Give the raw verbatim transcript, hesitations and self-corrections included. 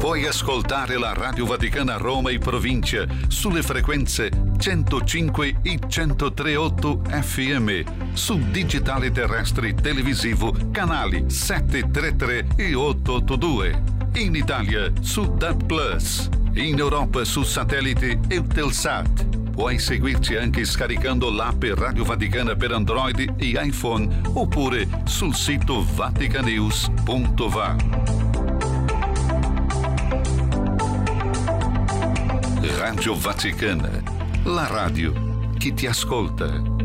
Puoi ascoltare la Radio Vaticana Roma e provincia sulle frequenze centocinque e centotre virgola otto F M, su digitale terrestri televisivo canali settecentotrentatré e ottocentottantadue, in Italia su D A T Plus, in Europa su satellite Eutelsat. Puoi seguirci anche scaricando l'app Radio Vaticana per Android e iPhone oppure sul sito vaticanews punto va. Radio Vaticana, la radio che ti ascolta.